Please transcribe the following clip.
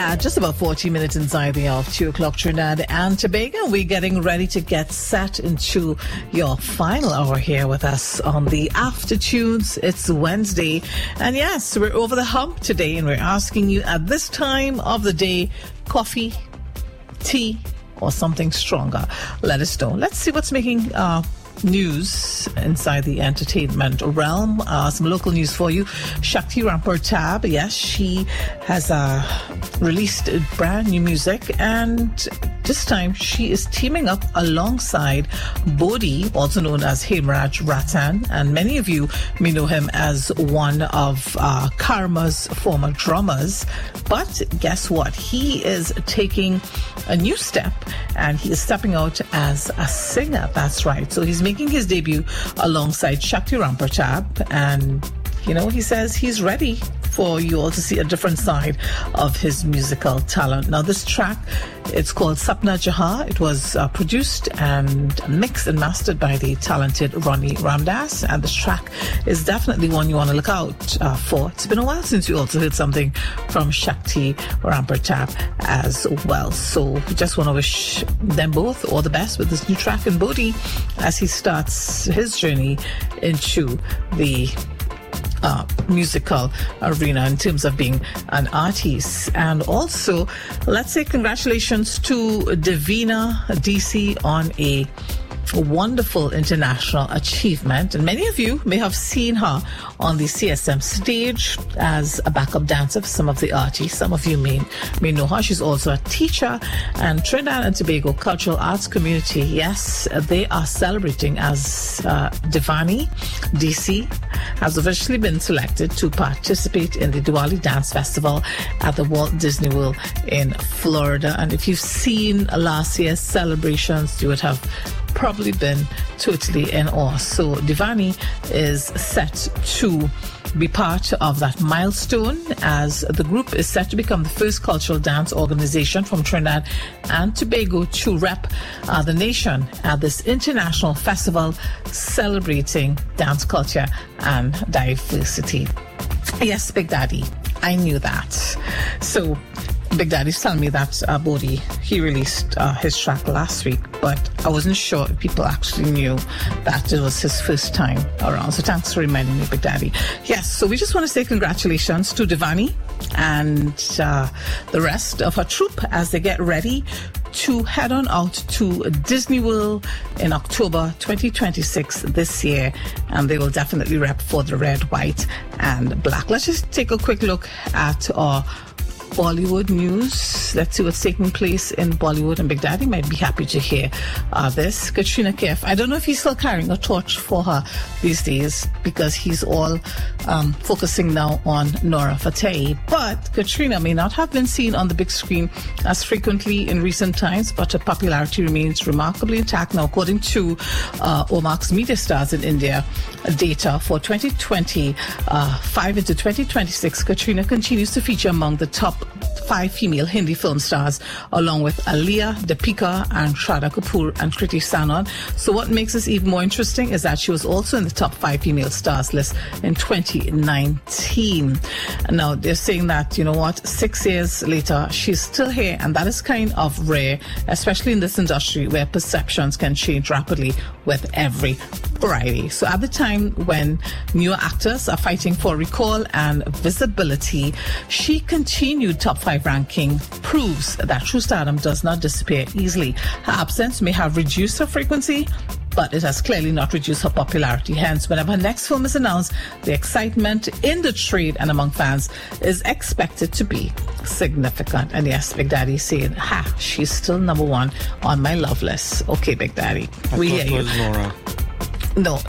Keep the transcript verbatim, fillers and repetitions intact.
At just about forty minutes inside the hour of two o'clock Trinidad and Tobago, we're getting ready to get set into your final hour here with us on the After Tunes. It's Wednesday, and yes, we're over the hump today, and we're asking you at this time of the day, coffee, tea, or something stronger. Let us know. Let's see what's making uh news inside the entertainment realm. Uh, some local news for you. Shakti Rampertab, yes, she has uh, released brand new music, and this time she is teaming up alongside Bodhi, also known as Hemraj Ratan, and many of you may know him as one of uh, Karma's former drummers. But guess what? He is taking a new step, and he is stepping out as a singer. That's right. So he's making his debut alongside Shakti Rampertab, and you know, he says he's ready for you all to see a different side of his musical talent. Now, this track, it's called Sapna Jahan. It was uh, produced and mixed and mastered by the talented Ronnie Ramdas, and this track is definitely one you want to look out uh, for. It's been a while since you also heard something from Shakti Rampertab as well. So we just want to wish them both all the best with this new track in Bodhi as he starts his journey into the Uh, musical arena in terms of being an artist. And also, let's say congratulations to Davina D C on a wonderful international achievement, and many of you may have seen her on the C S M stage as a backup dancer for some of the artists. Some of you may may know her. She's also a teacher, and Trinidad and Tobago Cultural Arts Community, yes, they are celebrating as uh, Divani D C has officially been selected to participate in the Diwali Dance Festival at the Walt Disney World in Florida. And if you've seen last year's celebrations, you would have probably been totally in awe. So Divani is set to be part of that milestone, as the group is set to become the first cultural dance organization from Trinidad and Tobago to rep uh, the nation at this international festival celebrating dance culture and diversity. Yes, Big Daddy, I knew that. So Big Daddy's telling me that uh, Bodhi, he released uh, his track last week, but I wasn't sure if people actually knew that it was his first time around. So thanks for reminding me, Big Daddy. Yes, so we just want to say congratulations to Divani and uh, the rest of her troupe as they get ready to head on out to Disney World in October twenty twenty-six this year, and they will definitely rep for the red, white, and black. Let's just take a quick look at our Bollywood news. Let's see what's taking place in Bollywood, and Big Daddy might be happy to hear uh, this. Katrina Kaif, I don't know if he's still carrying a torch for her these days, because he's all um, focusing now on Nora Fateh, but Katrina may not have been seen on the big screen as frequently in recent times, but her popularity remains remarkably intact now. According to uh, Omak's Media Stars in India data for twenty twenty-five into twenty twenty-six, Katrina continues to feature among the top five female Hindi film stars, along with Aaliyah, Deepika, and Shraddha Kapoor and Kriti Sanon. So what makes this even more interesting is that she was also in the top five female stars list in twenty nineteen. Now, they're saying that, you know what, six years later, she's still here, and that is kind of rare, especially in this industry where perceptions can change rapidly with every variety. So at the time when newer actors are fighting for recall and visibility, she continued top five ranking proves that true stardom does not disappear easily. Her absence may have reduced her frequency, but it has clearly not reduced her popularity. Hence, whenever her next film is announced, the excitement in the trade and among fans is expected to be significant. And yes, Big Daddy is saying, ha, she's still number one on my love list. Okay, Big Daddy, I we thought hear it was you. Nora. No,